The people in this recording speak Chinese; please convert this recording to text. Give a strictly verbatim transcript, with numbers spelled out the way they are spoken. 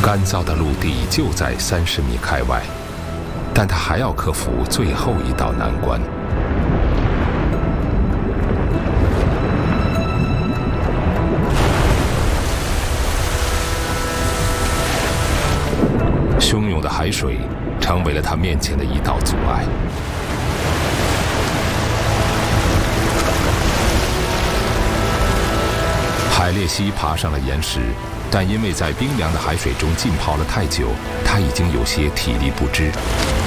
干燥的陆地就在三十米开外，但他还要克服最后一道难关。汹涌的海水成为了他面前的一道阻碍。海鬣蜥爬上了岩石，但因为在冰凉的海水中浸泡了太久，他已经有些体力不支。